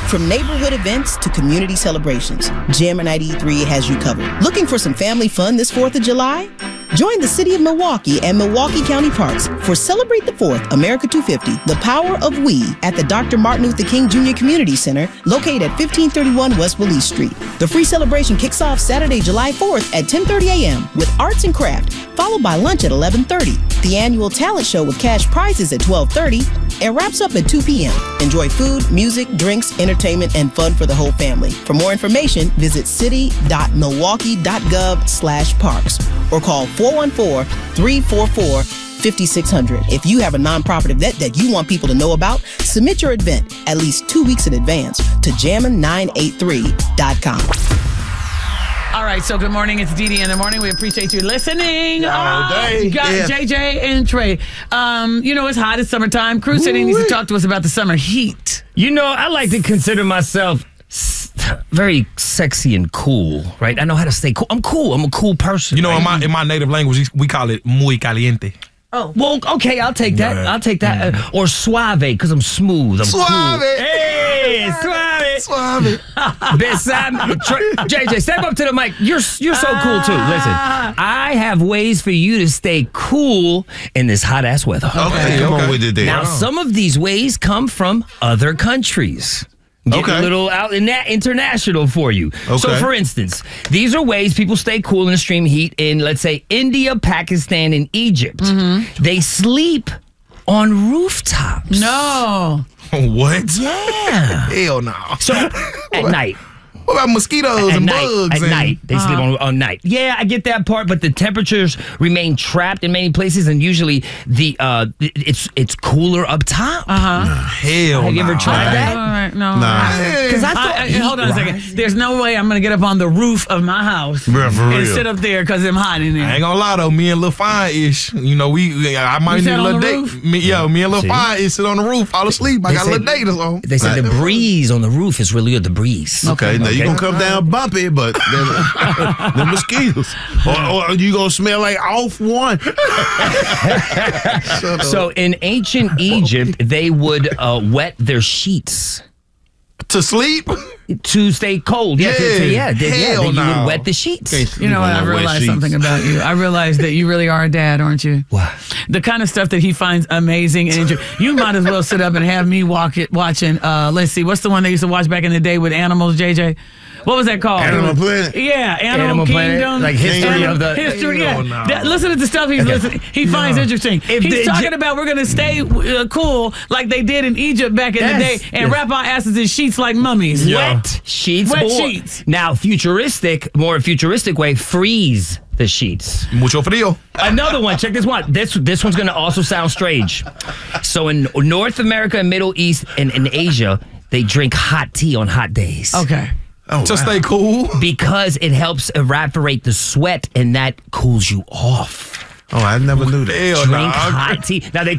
From neighborhood events to community celebrations, Jammer Night E3 has you covered. Looking for some family fun this 4th of July? Join the City of Milwaukee and Milwaukee County Parks for Celebrate the 4th, America 250, The Power of We at the Dr. Martin Luther King Jr. Community Center located at 1531 West Willie Street. The free celebration kicks off Saturday, July 4th at 10:30 a.m. with arts and craft, followed by lunch at 11:30. The annual talent show with cash prizes at 12:30 and wraps up at 2 p.m. Enjoy food, music, drinks, entertainment, and fun for the whole family. For more information, visit city.milwaukee.gov/parks or call 414-344-5600. If you have a nonprofit event that you want people to know about, submit your event at least 2 weeks in advance to jammin983.com. All right, so good morning. It's Dee Dee in the morning. We appreciate you listening. All day. You got JJ and Trey. You know, it's hot. It's summertime. Crew City needs to talk to us about the summer heat. You know, I like to consider myself very sexy and cool, right? I know how to stay cool. I'm cool. I'm a cool person. You know, right? in my native language, we call it muy caliente. Oh. Well, okay, I'll take that. Yeah. I'll take that. Or suave, because I'm smooth. I'm Suave. cool. Hey, suave. Suave. JJ, step up to the mic. You're so cool, too. Listen, I have ways for you to stay cool in this hot-ass weather. Okay, come on with it there. Now, some of these ways come from other countries. Get a little out in that international for you. Okay. So, for instance, these are ways people stay cool in extreme heat in, let's say, India, Pakistan, and Egypt. Mm-hmm. They sleep on rooftops. No. What? Yeah. Hell no. So, at night. What about mosquitoes and bugs? At night. They sleep on night. Yeah, I get that part, but the temperatures remain trapped in many places, and usually it's cooler up top. Hell Have you ever tried that? All right, no. Because I thought... Hold on a second. There's no way I'm going to get up on the roof of my house and sit up there because I'm hot in there. I ain't gonna lie though, me and Lil Fine-ish, you know, I might need a little date. Me and Lil Fine-ish sit on the roof, fall asleep. I got a little date or something. They said the breeze on the roof is really good, the breeze. Okay, now you gonna come down bumpy, but the mosquitoes. Or you gonna smell like off one. So in ancient Egypt, they would wet their sheets. To sleep? To stay cold. You would wet the sheets. You know what? I realized something about you. I realized that you really are a dad, aren't you? What? The kind of stuff that he finds amazing and interesting. You might as well sit up and have me watching, let's see, what's the one they used to watch back in the day with animals, JJ? What was that called? Animal Planet? Yeah, Animal Kingdom. Planet? Like history of the... History, yeah. No. Listen to the stuff he finds interesting. He's talking about we're going to stay cool like they did in Egypt back in the day and wrap our asses in sheets like mummies. Wet sheets. Wet sheets. Now, more futuristic way, freeze the sheets. Mucho frío. Another one. Check this one. This one's going to also sound strange. So in North America and Middle East and in Asia, they drink hot tea on hot days. Okay. To stay cool? Because it helps evaporate the sweat and that cools you off. Oh, I never knew that. Hell Drink nah. hot tea. Now, they